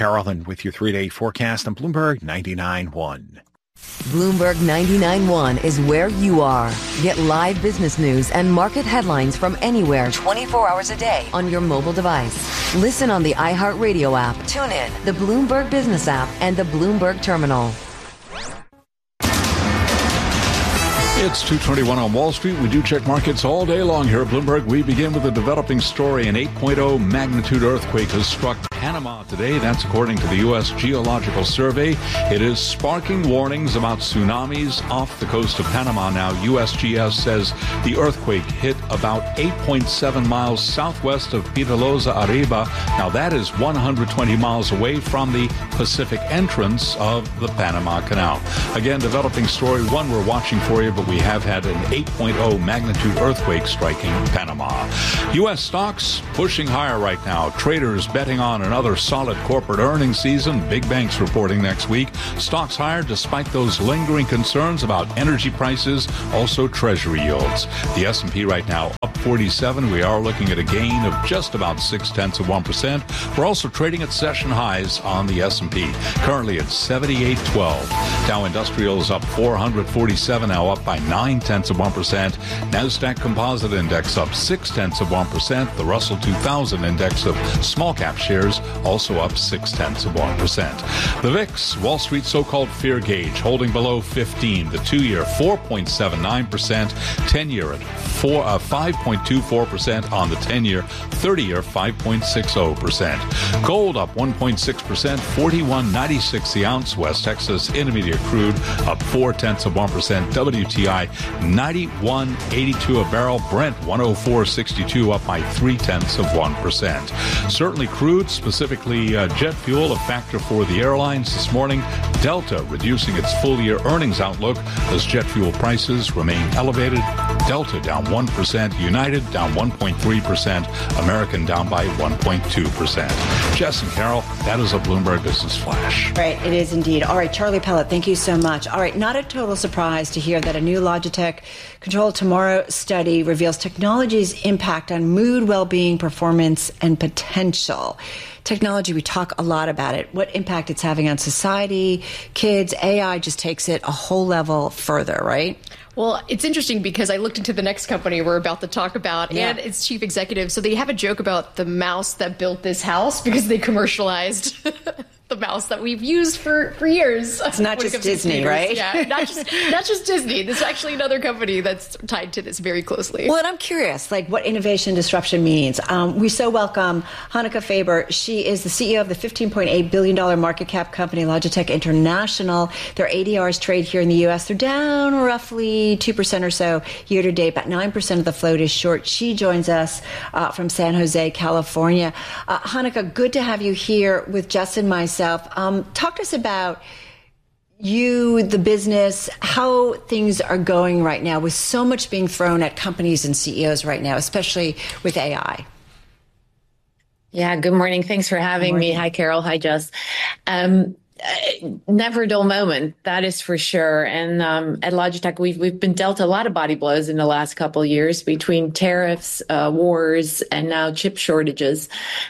Carolyn with your 3-day forecast on Bloomberg 99.1. Bloomberg 99.1 is where you are. Get live business news and market headlines from anywhere 24 hours a day on your mobile device. Listen on the iHeartRadio app, tune in, the Bloomberg Business app, and the Bloomberg Terminal. It's 2:21 on Wall Street. We do check markets all day long here at Bloomberg. We begin with a developing story. An 8.0 magnitude earthquake has struck Panama today. That's according to the U.S. Geological Survey. It is sparking warnings about tsunamis off the coast of Panama. Now, USGS says the earthquake hit about 8.7 miles southwest of Pitalosa Arriba. Now, that is 120 miles away from the Pacific entrance of the Panama Canal. Again, developing story, one we're watching for you, but we have had an 8.0 magnitude earthquake striking Panama. U.S. stocks pushing higher right now. Traders betting on another solid corporate earnings season. Big banks reporting next week. Stocks higher despite those lingering concerns about energy prices, also treasury yields. The S&P right now up 47. We are looking at a gain of just about 0.6%. We're also trading at session highs on the S&P, currently at 78.12. Dow Industrials up 447, now up by 0.9%. NASDAQ Composite Index up 0.6%. The Russell 2000 Index of small cap shares also up 0.6%. The VIX, Wall Street so-called fear gauge, holding below 15. The 2-year 4.79%, 10-year at 5.24% on the 10-year, 30-year 5.60%. Gold up 1.6%, 41.96 the ounce. West Texas Intermediate crude up 0.4%. WTI 91.82 a barrel. Brent 104.62 up by 0.3%. Certainly crude, specifically jet fuel, a factor for the airlines this morning. Delta reducing its full-year earnings outlook as jet fuel prices remain elevated. Delta down 1%, United down 1.3%, American down by 1.2%. Jess and Carol, that is a Bloomberg Business Flash. Right, it is indeed. All right, Charlie Pellet, thank you so much. All right, not a total surprise to hear that a new Logitech Control Tomorrow study reveals technology's impact on mood, well-being, performance, and potential. Technology, we talk a lot about it, what impact it's having on society, kids. AI just takes it a whole level further, right? Well, it's interesting because I looked into the next company we're about to talk about and its chief executive. So they have a joke about the mouse that built this house because they commercialized the mouse that we've used for years. It's not just Disney, right? Yeah, not just Disney. There's actually another company that's tied to this very closely. Well, and I'm curious, like what innovation disruption means. We so welcome Hanneke Faber. She is the CEO of the $15.8 billion market cap company Logitech International. Their ADRs trade here in the U.S. They're down roughly 2% or so year to date. About 9% of the float is short. She joins us from San Jose, California. Hanneke, good to have you here with Jess and myself. Talk to us about you, the business, how things are going right now with so much being thrown at companies and CEOs right now, especially with AI. Yeah, good morning. Thanks for having me. Hi, Carol. Hi, Jess. Never a dull moment, that is for sure. And at Logitech, we've been dealt a lot of body blows in the last couple of years between tariffs, wars, and now chip shortages.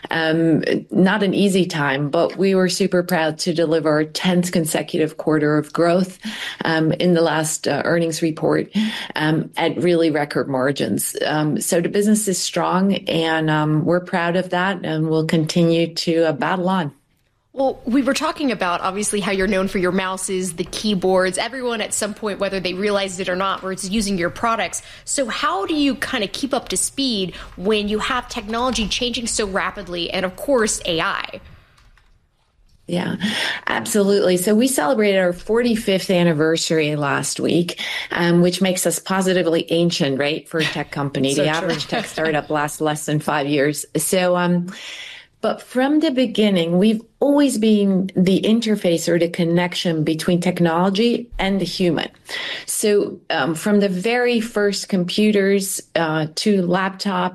Not an easy time, but we were super proud to deliver our 10th consecutive quarter of growth in the last earnings report at really record margins. So the business is strong, and we're proud of that, and we'll continue to battle on. Well, we were talking about, obviously, how you're known for your mouses, the keyboards. Everyone at some point, whether they realized it or not, or it's using your products. So how do you kind of keep up to speed when you have technology changing so rapidly and, of course, AI? Yeah, absolutely. So we celebrated our 45th anniversary last week, which makes us positively ancient, right, for a tech company. The average tech startup lasts less than 5 years. So, but from the beginning, we've always been the interface or the connection between technology and the human. So from the very first computers to laptops,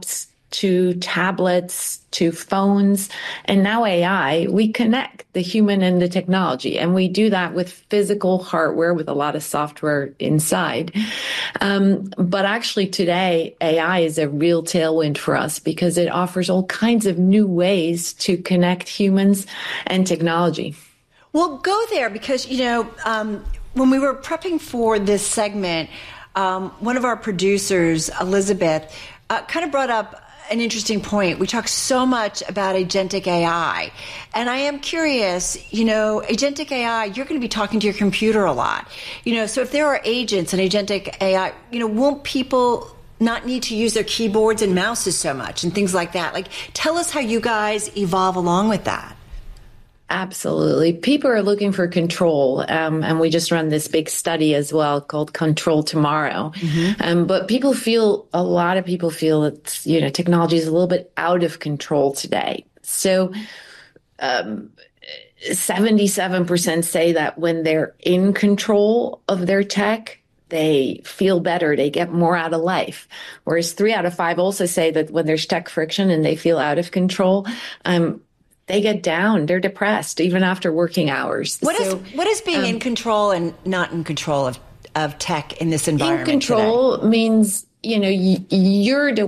to tablets, to phones, and now AI, we connect the human and the technology. And we do that with physical hardware with a lot of software inside. But actually today, AI is a real tailwind for us because it offers all kinds of new ways to connect humans and technology. Well, go there because, when we were prepping for this segment, one of our producers, Elizabeth, kind of brought up an interesting point. We talk so much about agentic AI, and I am curious, agentic AI, you're going to be talking to your computer a lot, so if there are agents in agentic AI, won't people not need to use their keyboards and mouses so much and things like that? Like, tell us how you guys evolve along with that. Absolutely. People are looking for control. And we just run this big study as well called Control Tomorrow. Mm-hmm. But a lot of people feel that, technology is a little bit out of control today. So 77% say that when they're in control of their tech, they feel better, they get more out of life. Whereas 3 out of 5 also say that when there's tech friction and they feel out of control, they get down, they're depressed, even after working hours. What is being in control and not in control of tech in this environment? In control today? Means, you're the